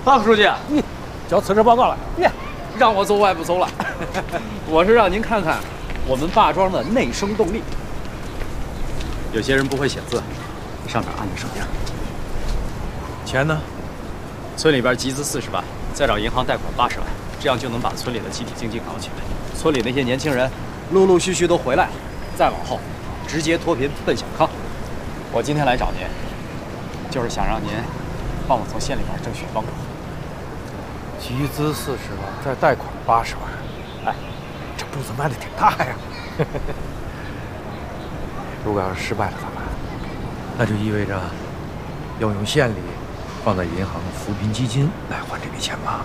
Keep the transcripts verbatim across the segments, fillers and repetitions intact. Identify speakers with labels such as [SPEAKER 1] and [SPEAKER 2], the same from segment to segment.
[SPEAKER 1] 唐书记，
[SPEAKER 2] 你交辞职报告了？你
[SPEAKER 1] 让我走我也不走了。我是让您看看我们坝庄的内生动力。有些人不会写字，上哪按着什么样？
[SPEAKER 2] 钱呢？
[SPEAKER 1] 村里边集资四十万，再找银行贷款八十万，这样就能把村里的集体经济搞起来。村里那些年轻人陆陆续续都回来了，再往后直接脱贫奔小康。我今天来找您，就是想让您帮我从县里边争取帮助。
[SPEAKER 2] 集资四十万，再贷款八十万，哎，这步子迈得挺大呀。如果要是失败了咋办？那就意味着要用县里放在银行的扶贫基金来还这笔钱吧。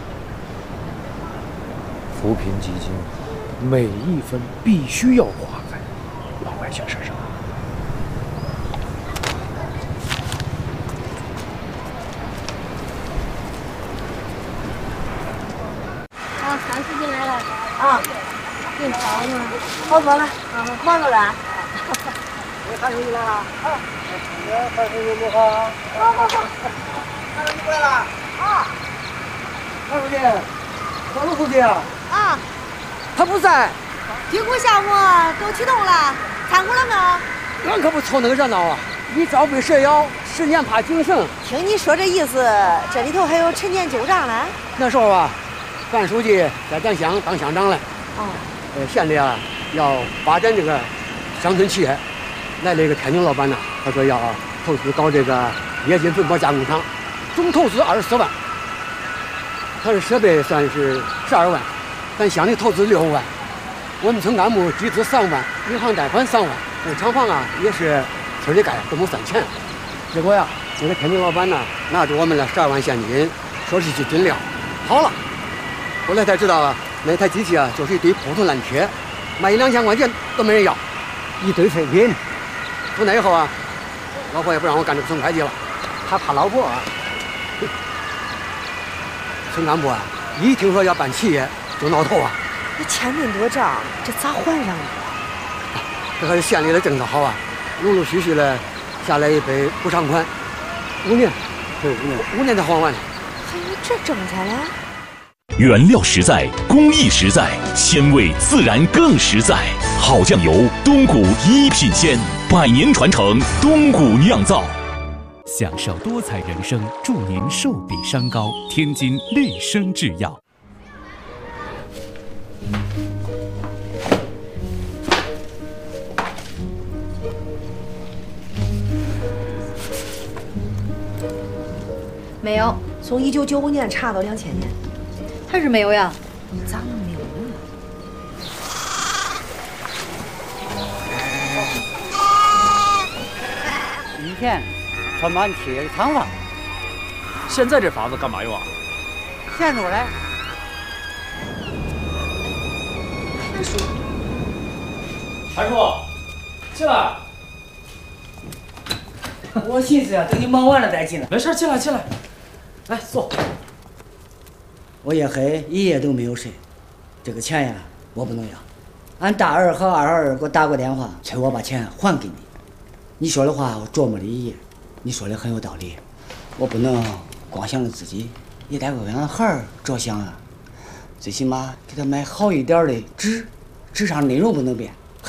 [SPEAKER 2] 扶贫基金每一分必须要花在老百姓身上。
[SPEAKER 3] 啊，谭书记来了啊！给你找呢，好多了，啊，忙着了。
[SPEAKER 4] 谭书记来了啊！谭书记你好。好好好。谭书记过来了啊！谭书记，张书记啊。
[SPEAKER 3] 啊。
[SPEAKER 4] 他不在。
[SPEAKER 3] 评估项目都启动了，参股了没？
[SPEAKER 4] 俺可不凑那个热闹啊！你朝被蛇咬，十年怕井绳。
[SPEAKER 3] 听你说这意思，这里头还有陈年旧账呢。
[SPEAKER 4] 那时候啊，范书记在咱乡当乡长嘞。
[SPEAKER 3] 哦。
[SPEAKER 4] 呃，县里啊要发展这个乡村企业，来了一个天津老板呐，他说要投资搞这个冶金粉末加工厂，总投资二十四万。他的设备算是十二万，咱乡里投资六万，我们村干部集资三万，银行贷款三万，那厂房啊也是村里盖都没算钱。结果呀，那个天津老板呢拿着我们的十二万现金，说是去进料，好了。后来才知道啊，那台机器啊就是一堆破铜烂铁，卖一两千块钱都没人要，一堆废品。从那以后啊，老婆也不让我干这个村会计了，他怕老婆啊。村干部啊，一听说要办企业就挠头啊。
[SPEAKER 3] 那欠那么多账，这咋还上呢？
[SPEAKER 4] 这还是县里的政策好啊，陆陆续续的下来一笔补偿款，五年，对五年，五年才还完呢。
[SPEAKER 3] 还有这政策呢？
[SPEAKER 5] 原料实在，工艺实在，鲜味自然更实在。好酱油，东谷一品鲜，百年传承，东谷酿造。
[SPEAKER 6] 享受多彩人生，祝您寿比山高。天津绿生制药。
[SPEAKER 3] 没有，从一九九五年查到两千年，
[SPEAKER 7] 还是没有呀？
[SPEAKER 3] 咋能没有呢？
[SPEAKER 4] 以前穿满铁的厂房，
[SPEAKER 1] 现在这房子干嘛用啊？
[SPEAKER 4] 建筑嘞。
[SPEAKER 3] 谭叔，
[SPEAKER 1] 谭叔，进来。
[SPEAKER 4] 我寻思呀，等你忙完了再进来。
[SPEAKER 1] 没事，进来进来，来坐。
[SPEAKER 4] 我夜黑一夜都没有睡，这个钱呀，我不能要。俺大儿和二儿给我打过电话，催我把钱还给你。你说的话我琢磨了一夜，你说的很有道理。我不能光想着自己，也得为俺孩儿着想啊。最起码给他买好一点的纸，纸上内容不能变。